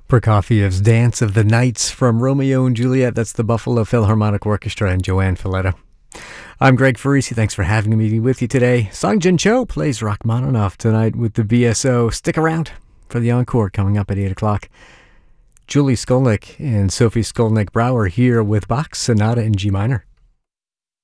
Prokofiev's Dance of the Nights from Romeo and Juliet. That's the Buffalo Philharmonic Orchestra and Joanne Falletta. I'm Greg Farisi. Thanks for having me with you today. Songjin Cho plays Rachmaninoff tonight with the BSO. Stick around for the encore coming up at 8 o'clock. Julie Skolnick and Sophie Skolnick-Brower here with Bach's Sonata in G minor.